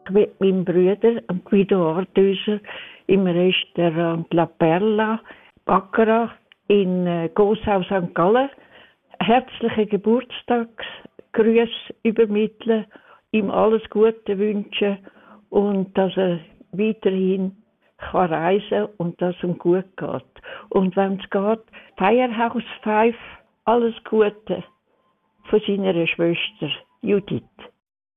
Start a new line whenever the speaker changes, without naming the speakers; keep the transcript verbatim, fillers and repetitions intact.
mit meinem Bruder, Guido Arthöser, im Restaurant La Perla, Baccarat in äh, Gossau Sankt Gallen, herzliche Geburtstagsgrüße übermitteln, ihm alles Gute wünschen und dass er weiterhin kann reisen und dass es ihm gut geht. Und wenn es geht, Feierhaus Five, alles Gute von seiner Schwester Judith.